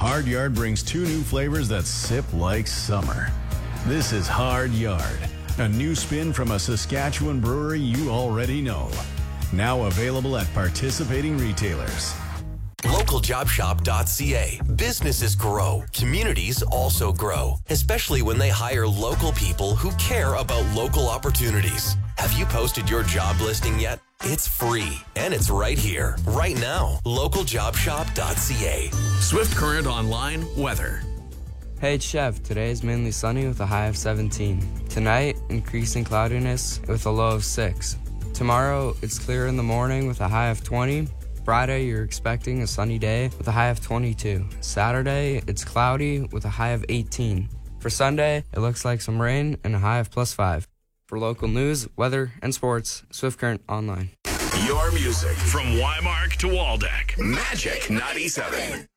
Hard Yard brings 2 new flavors that sip like summer. This is Hard Yard, a new spin from a Saskatchewan brewery you already know. Now available at participating retailers. LocalJobShop.ca. Businesses grow. Communities also grow, especially when they hire local people who care about local opportunities. Have you posted your job listing yet? It's free, and it's right here, right now. LocalJobShop.ca. Swift Current Online weather. Hey, it's Chev. Today is mainly sunny with a high of 17. Tonight, increasing cloudiness with a low of 6. Tomorrow, it's clear in the morning with a high of 20. Friday, you're expecting a sunny day with a high of 22. Saturday, it's cloudy with a high of 18. For Sunday, it looks like some rain and a high of +5. For local news, weather, and sports, Swift Current Online. Your music from Wymark to Waldeck. Magic 97.